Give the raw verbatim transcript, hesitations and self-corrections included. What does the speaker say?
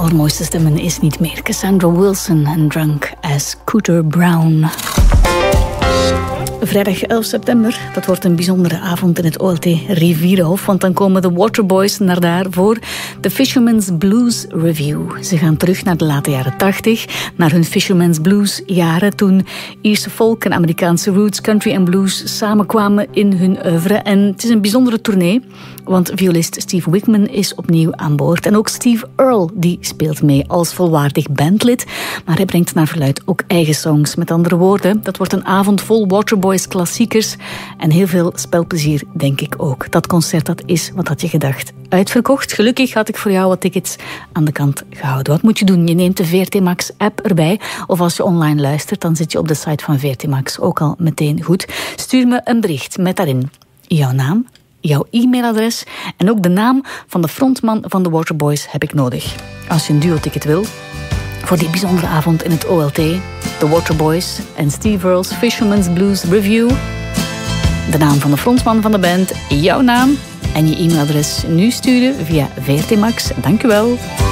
allermooiste stemmen is niet meer. Cassandra Wilson en Drunk as Scooter Brown. Vrijdag elf september, dat wordt een bijzondere avond in het O L T Rivierenhof, want dan komen de Waterboys naar daar voor de Fisherman's Blues Review. Ze gaan terug naar de late jaren tachtig, naar hun Fisherman's Blues jaren, toen Ierse folk en Amerikaanse roots, country en blues samenkwamen in hun oeuvre. En het is een bijzondere tournee, want violist Steve Wickman is opnieuw aan boord. En ook Steve Earle, die speelt mee als volwaardig bandlid, maar hij brengt naar verluid ook eigen songs. Met andere woorden, dat wordt een avond vol Waterboys klassiekers en heel veel spelplezier, denk ik ook. Dat concert, dat is, wat had je gedacht, uitverkocht. Gelukkig had ik voor jou wat tickets aan de kant gehouden. Wat moet je doen? Je neemt de V R T Max app erbij, of als je online luistert, dan zit je op de site van V R T Max ook al meteen goed. Stuur me een bericht met daarin jouw naam, jouw e-mailadres en ook de naam van de frontman van de Waterboys heb ik nodig. Als je een duo-ticket wil voor die bijzondere avond in het O L T, The Waterboys en Steve Earle's Fisherman's Blues Review. De naam van de frontman van de band, jouw naam en je e-mailadres nu sturen via V R T Max. Dank u wel.